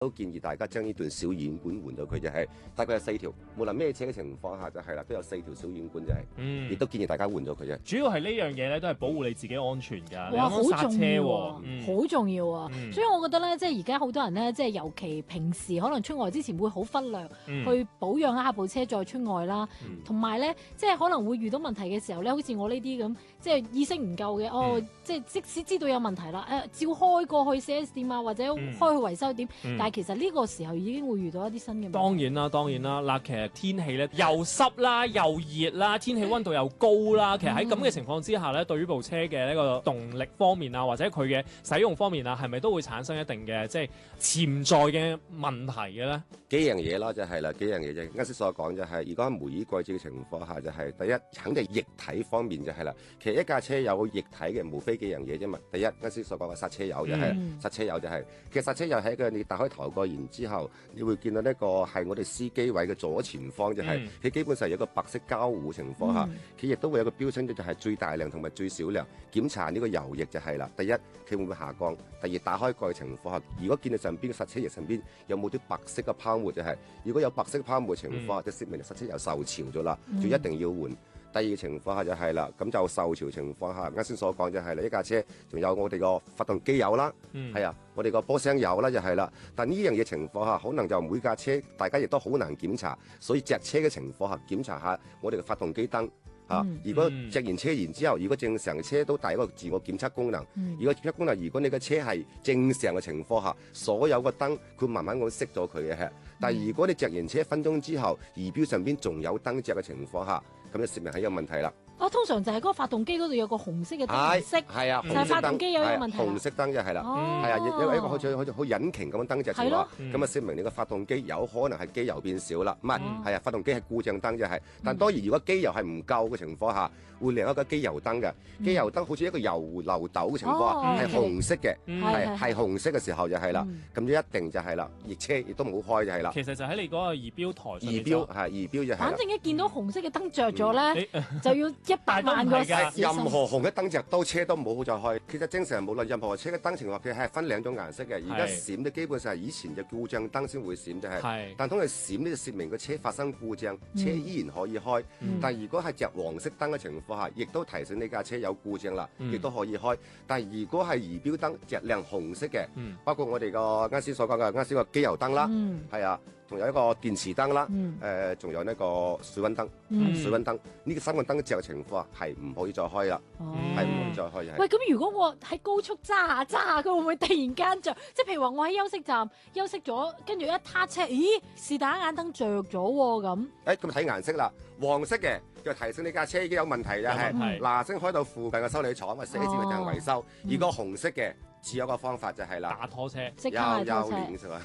都建議大家將呢段小軟管換咗佢，就係大概有4條，無論咩車嘅情況下就係啦，都有4條小軟管就係，亦都建議大家換咗佢啫。 主要係呢樣嘢咧，都係保護你自己安全㗎。 哇，好重要喎， 好重要啊！所以我覺得咧，即係而家好多人咧，即係尤其平時可能出外之前會好忽略去保養一下部車再出外啦，同埋咧，即係可能會遇到問題嘅時候咧，好似我呢啲咁，即係意識唔夠嘅，即係即使知道有問題啦，照開過去 4S 店啊，或者開去維修店，但係其實呢個時候已經會遇到一啲新嘅問題。 當然啦，嗱，其實天氣咧又濕啦，又熱啦，天氣溫度又高啦，其實喺咁嘅情況之下咧，對於部車嘅呢個動力方面啊，或者佢嘅使用方面啊，係咪都會產生一定嘅即係潛在嘅問題嘅咧？ 幾樣嘢啦，就係啦，幾樣嘢啫。啱先所講就係，如果喺梅雨季節嘅情況下，就係第一，肯定液體方面就係啦。其實一架車有液體嘅，無非幾樣嘢啫嘛。第一，啱先所講嘅剎車油就係，剎車油就係，其實剎車油喺個你打開頭蓋然之後，你會見到呢個係我哋司機位嘅左前方就係，佢基本上有個白色膠糊情況下，佢亦都會有個標稱就係最大量同埋最少量檢查呢個油液就係啦。第一，佢會唔會下降？第二，打開蓋情況下，如果見到上邊嘅剎車液上邊有冇啲白色嘅泡沫就係，如果有白色泡沫情況下，就説明剎車油受潮咗啦，就一定要換。第二個情況下就係啦，咁就受潮情況下，啱先所講就係啦，一架車仲有我哋個發動機油啦，係啊，我哋個波箱油啦就係啦。但呢樣嘢情況下，可能就每架車大家亦都好難檢查，所以隻車嘅情況下檢查下我哋嘅發動機燈。如果隻完車然之後，如果正常嘅車都帶一個自我檢測功能，如果檢測功能，如果你嘅車係正常嘅情況下，所有個燈佢慢慢咁熄咗佢嘅。但係如果你着完車1分鐘之後，儀表上邊仲有燈着嘅情況下，咁就説明係一個問題啦。 通常就係嗰個發動機嗰度有個紅色嘅燈色， 係啊， 就係發動機有一個問題。 紅色燈就係啦，係啊，一個好似好引擎咁樣燈就係話，咁啊説明你個發動機有可能係機油變少啦，唔係，係啊，發動機係故障燈就係。但當然如果機油係唔夠嘅情況下，會另一個機油燈嘅，機油燈好似一個油漏斗嘅情況下，係紅色嘅，係紅色嘅時候就係啦，咁就一定就係啦，熱車亦都唔好開就係啦。 其實就喺你嗰個儀表台上面。 儀表就係。 反正一見到紅色嘅燈着咗咧，就要100萬個任何紅嘅燈着都車都唔好再開。其實正常無論任何車嘅燈情況，佢係分2種顏色嘅。而家閃嘅基本上係以前就故障燈先會閃，就係。但當佢閃呢，就説明個車發生故障，車依然可以開。但如果係着黃色燈嘅情況下，亦都提醒呢架車有故障啦，亦都可以開。但係如果係儀表燈着亮紅色嘅，包括我哋個啱先所講嘅啱先個機油燈啦，係啊。仲有一個電池燈啦，仲有呢個水溫燈，水溫燈呢個3個燈着嘅情況係唔可以再開啦，係唔可以再開。 喂，咁如果我喺高速揸下，佢會唔會突然間着？即係譬如話我喺休息站休息咗，跟住一撻車，咦，是但眼燈着咗喎咁。 咁睇顏色啦，黃色嘅就提醒你架車已經有問題啦，係嗱聲開到附近嘅修理廠或者4S店進行維修。如果紅色嘅，只有一個方法就係啦， 打拖車， 即刻打拖車。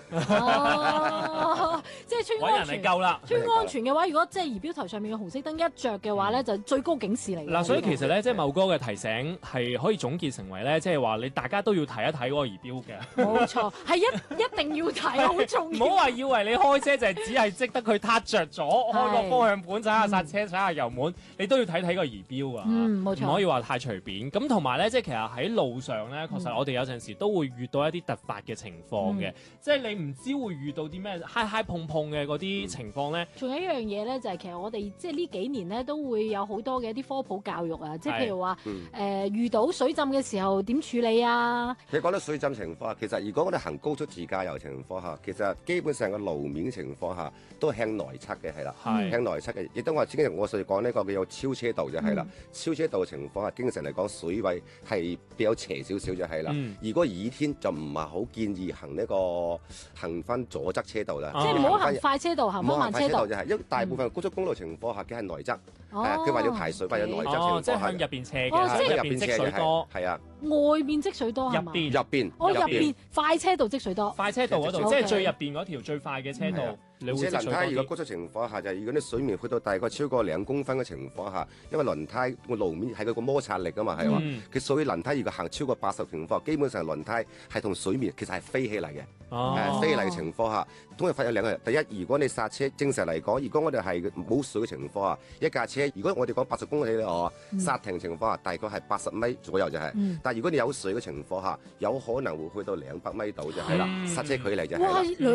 即係出安全嚟夠啦。出安全嘅話，如果即係儀表台上面嘅紅色燈一着嘅話咧，就最高警示嚟。 嗱，所以其實咧，即係茂哥嘅提醒係可以總結成為咧，即係話你大家都要睇一睇嗰個儀表嘅。 冇錯，係一定要睇，好重要。 唔好話以為你開車就係只係識得佢撻着咗，開個方向盤，踩下剎車，踩下油門，你都要睇睇個儀表啊。 冇錯。 唔可以話太隨便。咁同埋咧，即係其實喺路上咧，確實我哋有陣時都會遇到一啲突發嘅情況嘅，即係你唔知會遇到啲咩嗨碰碰嘅嗰啲情況咧。 仲有一樣嘢咧，就係其實我哋即係呢幾年咧都會有好多嘅一啲科普教育啊，即係譬如話遇到水浸嘅時候點處理啊。 你講到水浸情況，其實如果我哋行高速自駕遊情況下，其實基本上個路面情況下都係向內側嘅，係啦，向內側嘅。亦都我之前我所講呢個叫做超車道就係啦，超車道嘅情況下，經常嚟講水位係比較斜少少就係啦。如果雨天就唔係好建議行翻左側車道啦， 即係唔好行快車道，行翻慢車道就係，因為大部分高速公路情況下嘅係內側，佢為咗排水，為咗內側情況下， 即係向入邊斜嘅，即係入邊積水多， 係啊， 外面積水多係嘛？ 入邊快車道積水多， 快車道嗰度即係最入邊嗰條最快嘅車道。 而且輪胎如果高速情況下，就係如果啲水面去到大概超過2公分嘅情況下，因為輪胎個路面係佢個摩擦力啊嘛，係嘛，佢所以輪胎如果行超過80情況，基本上輪胎係同水面其實係飛起嚟嘅，飛起嚟嘅情況下，通常發有2個。第一，如果你剎車正常嚟講，如果我哋係冇水嘅情況下，一架車車，如果我哋講80公里咧，剎停情況下大概係80米左右就係。但係如果你有水嘅情況下，有可能會去到200米度就係啦，剎車距離就係啦。